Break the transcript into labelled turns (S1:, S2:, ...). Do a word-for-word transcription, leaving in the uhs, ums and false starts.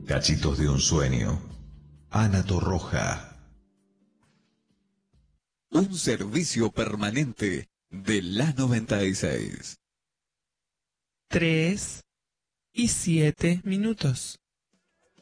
S1: Cachitos de un sueño. Ana Torroja.
S2: Un servicio permanente de la noventa y seis.
S3: Tres y siete minutos.